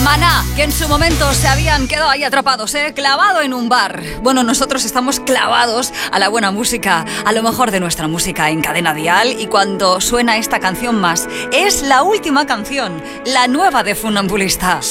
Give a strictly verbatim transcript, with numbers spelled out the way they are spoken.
Maná, que en su momento se habían quedado ahí atrapados, ¿eh? Clavado en un bar. Bueno, nosotros estamos clavados a la buena música, a lo mejor de nuestra música en Cadena Dial, y cuando suena esta canción más, es la última canción, la nueva de Funambulista.